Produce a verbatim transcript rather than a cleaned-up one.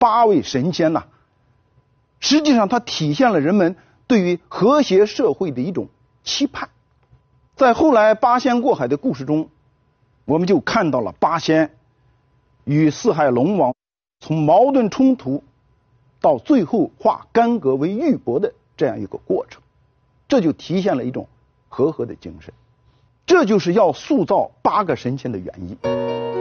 八位神仙呐、啊，实际上它体现了人们对于和谐社会的一种期盼。在后来八仙过海的故事中，我们就看到了八仙与四海龙王从矛盾冲突到最后化干戈为玉帛的这样一个过程，这就体现了一种和合的精神。这就是要塑造八个神仙的原因。